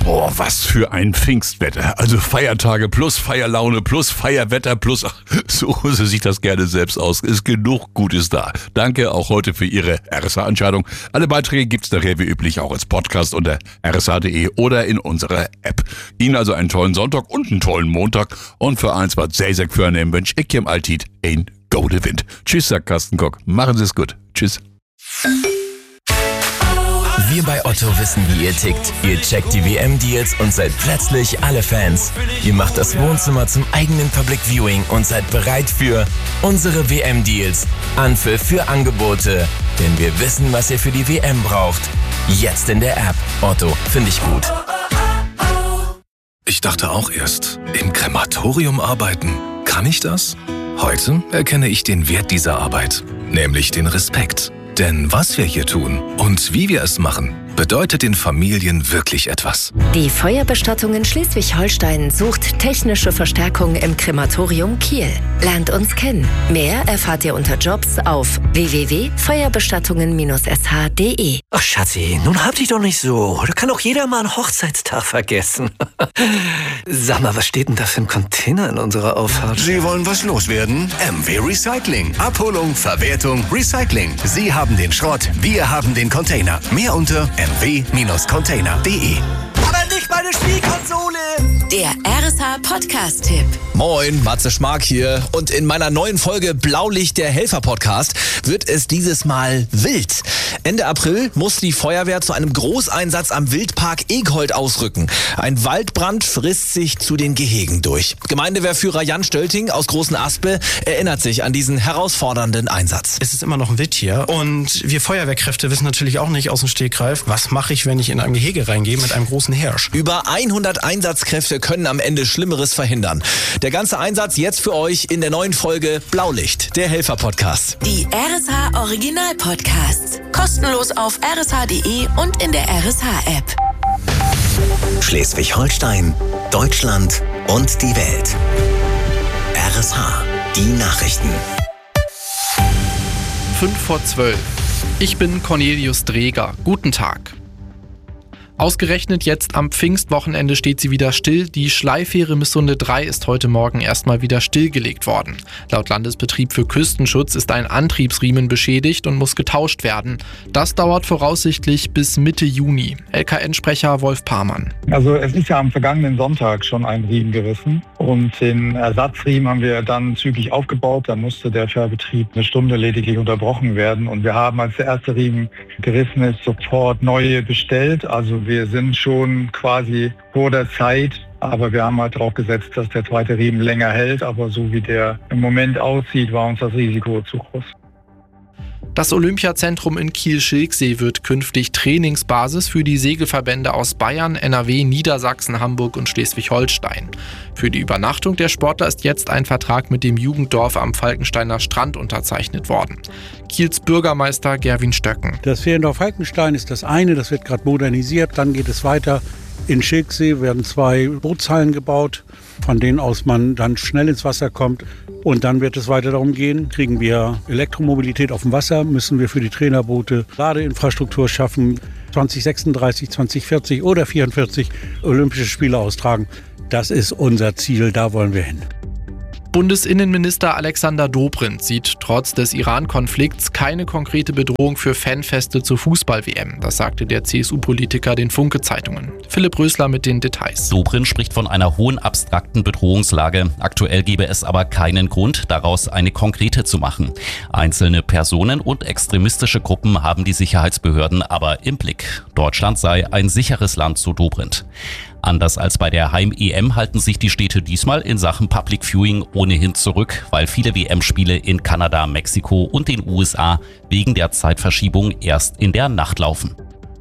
Boah, was für ein Pfingstwetter. Also Feiertage plus Feierlaune plus Feierwetter plus, so sieht das gerne selbst aus. Ist genug Gutes da. Danke auch heute für Ihre RSH-Entscheidung. Alle Beiträge gibt's nachher wie üblich auch als Podcast unter rsh.de oder in unserer App. Ihnen also einen tollen Sonntag und einen tollen Montag. Und für eins, was sehr, sehr für einen wünsche ich im Altit ein Gode Wind. Tschüss, sagt Carsten Koch. Machen Sie es gut. Tschüss. Wir bei Otto wissen, wie ihr tickt. Ihr checkt die WM-Deals und seid plötzlich alle Fans. Ihr macht das Wohnzimmer zum eigenen Public Viewing und seid bereit für unsere WM-Deals. Anpfiff für Angebote. Denn wir wissen, was ihr für die WM braucht. Jetzt in der App. Otto, finde ich gut. Ich dachte auch erst, im Krematorium arbeiten. Kann ich das? Heute erkenne ich den Wert dieser Arbeit, nämlich den Respekt. Denn was wir hier tun und wie wir es machen, bedeutet den Familien wirklich etwas. Die Feuerbestattung in Schleswig-Holstein sucht technische Verstärkung im Krematorium Kiel. Lernt uns kennen. Mehr erfahrt ihr unter Jobs auf www.feuerbestattungen-sh.de. Ach Schatzi, nun hab dich doch nicht so. Da kann auch jeder mal einen Hochzeitstag vergessen. Sag mal, was steht denn da für ein Container in unserer Auffahrt? Sie wollen was loswerden? MW Recycling. Abholung, Verwertung, Recycling. Sie haben den Schrott, wir haben den Container. Mehr unter mw-container.de. Aber nicht meine Spielkonsole! Der RSH-Podcast-Tipp. Moin, Matze Schmark hier. Und in meiner neuen Folge Blaulicht, der Helfer-Podcast, wird es dieses Mal wild. Ende April muss die Feuerwehr zu einem Großeinsatz am Wildpark Eghold ausrücken. Ein Waldbrand frisst sich zu den Gehegen durch. Gemeindewehrführer Jan Stölting aus Großen Aspe erinnert sich an diesen herausfordernden Einsatz. Es ist immer noch ein Wildtier und wir Feuerwehrkräfte wissen natürlich auch nicht aus dem Stegreif, was mache ich, wenn ich in ein Gehege reingehe mit einem großen Hirsch. Über 100 Einsatzkräfte können am Ende Schlimmeres verhindern. Der ganze Einsatz jetzt für euch in der neuen Folge Blaulicht, der Helfer-Podcast. Die RSH-Original-Podcasts. Kostenlos auf rsh.de und in der RSH-App. Schleswig-Holstein, Deutschland und die Welt. RSH, die Nachrichten. 5:12. Ich bin Cornelius Dreger. Guten Tag. Ausgerechnet jetzt am Pfingstwochenende steht sie wieder still. Die Schleifähre Missunde 3 ist heute Morgen erstmal wieder stillgelegt worden. Laut Landesbetrieb für Küstenschutz ist ein Antriebsriemen beschädigt und muss getauscht werden. Das dauert voraussichtlich bis Mitte Juni. LKN-Sprecher Wolf Parmann. Also es ist ja am vergangenen Sonntag schon ein Riemen gerissen und den Ersatzriemen haben wir dann zügig aufgebaut. Da musste der Fährbetrieb eine Stunde lediglich unterbrochen werden und wir haben, als der erste Riemen gerissen ist, sofort neue bestellt. Also wir sind schon quasi vor der Zeit, aber wir haben halt darauf gesetzt, dass der zweite Riemen länger hält. Aber so wie der im Moment aussieht, war uns das Risiko zu groß. Das Olympiazentrum in Kiel-Schilksee wird künftig Trainingsbasis für die Segelverbände aus Bayern, NRW, Niedersachsen, Hamburg und Schleswig-Holstein. Für die Übernachtung der Sportler ist jetzt ein Vertrag mit dem Jugenddorf am Falkensteiner Strand unterzeichnet worden. Kiels Bürgermeister Gerwin Stöcken. Das Feriendorf Falkenstein ist das eine, das wird gerade modernisiert. Dann geht es weiter. In Schilksee werden 2 Bootshallen gebaut, von denen aus man dann schnell ins Wasser kommt. Und dann wird es weiter darum gehen, kriegen wir Elektromobilität auf dem Wasser, müssen wir für die Trainerboote Ladeinfrastruktur schaffen, 2036, 2040 oder 44 Olympische Spiele austragen. Das ist unser Ziel, da wollen wir hin. Bundesinnenminister Alexander Dobrindt sieht trotz des Iran-Konflikts keine konkrete Bedrohung für Fanfeste zur Fußball-WM. Das sagte der CSU-Politiker den Funke-Zeitungen. Philipp Rösler mit den Details. Dobrindt spricht von einer hohen abstrakten Bedrohungslage. Aktuell gebe es aber keinen Grund, daraus eine konkrete zu machen. Einzelne Personen und extremistische Gruppen haben die Sicherheitsbehörden aber im Blick. Deutschland sei ein sicheres Land, so Dobrindt. Anders als bei der Heim-EM halten sich die Städte diesmal in Sachen Public Viewing ohnehin zurück, weil viele WM-Spiele in Kanada, Mexiko und den USA wegen der Zeitverschiebung erst in der Nacht laufen.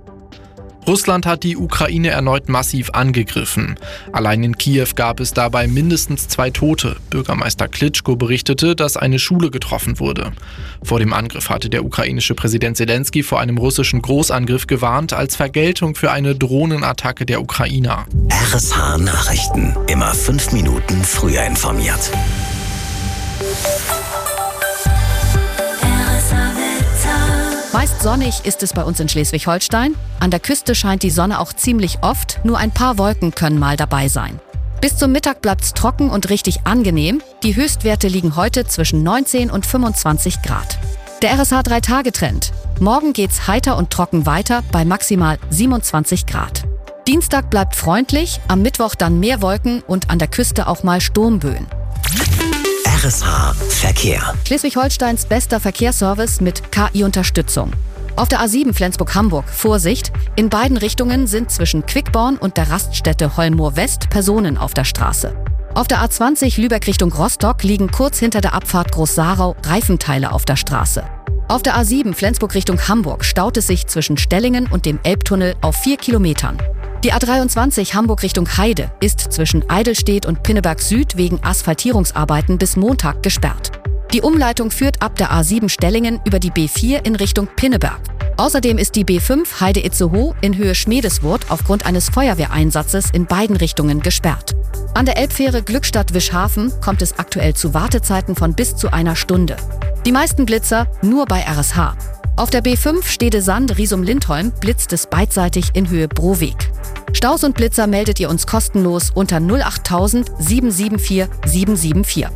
Russland hat die Ukraine erneut massiv angegriffen. Allein in Kiew gab es dabei mindestens 2 Tote. Bürgermeister Klitschko berichtete, dass eine Schule getroffen wurde. Vor dem Angriff hatte der ukrainische Präsident Zelensky vor einem russischen Großangriff gewarnt, als Vergeltung für eine Drohnenattacke der Ukrainer. RSH Nachrichten. Immer 5 Minuten früher informiert. RSH Wetter. Meist sonnig ist es bei uns in Schleswig-Holstein. An der Küste scheint die Sonne auch ziemlich oft, nur ein paar Wolken können mal dabei sein. Bis zum Mittag bleibt's trocken und richtig angenehm. Die Höchstwerte liegen heute zwischen 19 und 25 Grad. Der RSH 3-Tage-Trend. Morgen geht's heiter und trocken weiter bei maximal 27 Grad. Dienstag bleibt freundlich, am Mittwoch dann mehr Wolken und an der Küste auch mal Sturmböen. RSH Verkehr. Schleswig-Holsteins bester Verkehrsservice mit KI-Unterstützung. Auf der A7 Flensburg-Hamburg, Vorsicht, in beiden Richtungen sind zwischen Quickborn und der Raststätte Holmoor-West Personen auf der Straße. Auf der A20 Lübeck Richtung Rostock liegen kurz hinter der Abfahrt Groß-Sarau Reifenteile auf der Straße. Auf der A7 Flensburg Richtung Hamburg staut es sich zwischen Stellingen und dem Elbtunnel auf 4 Kilometern. Die A23 Hamburg Richtung Heide ist zwischen Eidelstedt und Pinneberg Süd wegen Asphaltierungsarbeiten bis Montag gesperrt. Die Umleitung führt ab der A7 Stellingen über die B4 in Richtung Pinneberg. Außerdem ist die B5 Heide-Itzehoe in Höhe Schmiedeswurth aufgrund eines Feuerwehreinsatzes in beiden Richtungen gesperrt. An der Elbfähre Glückstadt-Wischhafen kommt es aktuell zu Wartezeiten von bis zu einer Stunde. Die meisten Blitzer nur bei RSH. Auf der B5 Stede-Sand-Risum-Lindholm blitzt es beidseitig in Höhe Broweg. Staus und Blitzer meldet ihr uns kostenlos unter 08000 774 774.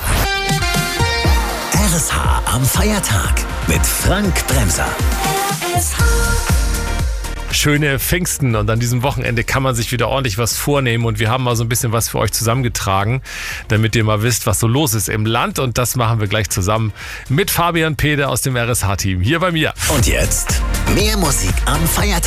RSH am Feiertag mit Frank Bremser. Schöne Pfingsten und an diesem Wochenende kann man sich wieder ordentlich was vornehmen und wir haben mal so ein bisschen was für euch zusammengetragen, damit ihr mal wisst, was so los ist im Land und das machen wir gleich zusammen mit Fabian Pede aus dem RSH-Team hier bei mir. Und jetzt mehr Musik am Feiertag.